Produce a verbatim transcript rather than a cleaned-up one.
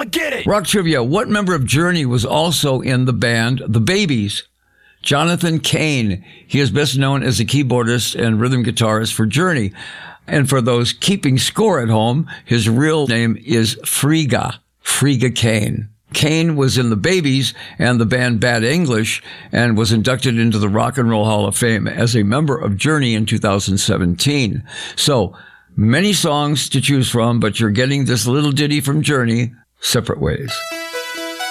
get it. Rock trivia. What member of Journey was also in the band The Babies? Jonathan Cain. He is best known as a keyboardist and rhythm guitarist for Journey. And for those keeping score at home, his real name is Frigga. Frigga Cain. Cain was in The Babies and the band Bad English and was inducted into the Rock and Roll Hall of Fame as a member of Journey in two thousand seventeen. So, many songs to choose from, but you're getting this little ditty from Journey, Separate Ways.